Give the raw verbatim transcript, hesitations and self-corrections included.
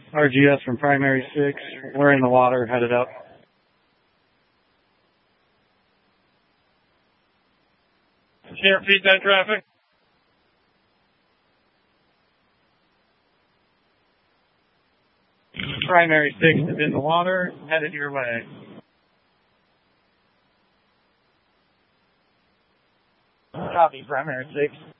R G S from Primary six. We're in the water, headed up. Can you repeat that traffic? Primary six is in the water, headed your way. Copy, Primary six.